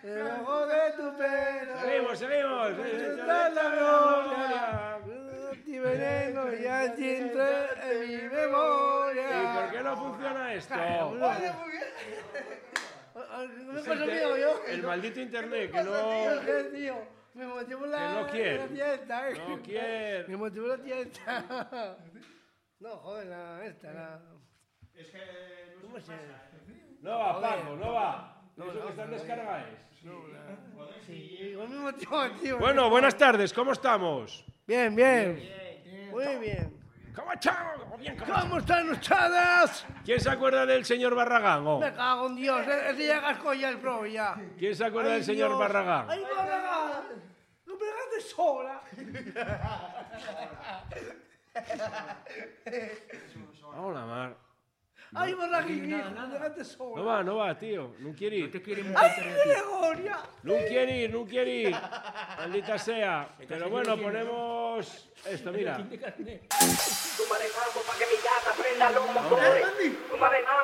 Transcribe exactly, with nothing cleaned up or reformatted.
Debajo de tu pelo. Seguimos, seguimos. Está la gloria. Y veneno ya entra en mi memoria. ¿Y por qué no funciona esto? Oye, muy bien. ¿Qué me pasa mío yo? El maldito internet que no... ¿Qué, tío? Me motivó la, Que no quiere. la tienda. ¿eh? No quiere. Me motivó la tienda. No, joder, la esta, la... Es que no ¿Cómo se llama? No va, Paco, no va. No, Eso no, que están no, descargadas. No, la... Sí, igual me motivó, tío. Bueno, buenas tardes, ¿cómo estamos? Bien, bien. Muy bien. ¿Cómo estamos? Bien, ¿cómo ¿Cómo están ustedes? ¿Quién se acuerda del señor Barragán? oh? Me cago en Dios, ese ya cascó ya el pro, ya. ¿Quién se acuerda Ay, del señor Dios. Barragán? ¡Ay, Barragán! ¡No me dejaste sola! Hola, Mar. ¡Ay, Barragán, no me dejaste sola! No va, no va, tío. No quiere ir. ¡Ay, Gregoria! No quiere ir, no quiere ir. Maldita sea. Pero bueno, ponemos esto, mira. Tú manejando pa' que mi gata prenda los motores. Tú manejando